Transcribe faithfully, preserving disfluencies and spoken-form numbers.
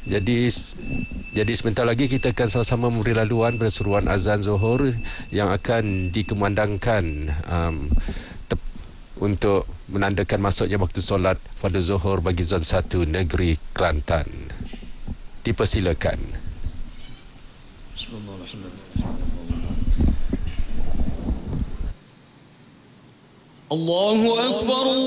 Jadi jadi sebentar lagi kita akan sama-sama memberi laluan berseruan azan Zuhur yang akan dikumandangkan um, tep- untuk menandakan masuknya waktu solat fardu Zuhur bagi zon satu negeri Kelantan. Dipersilakan. Allahu Akbar.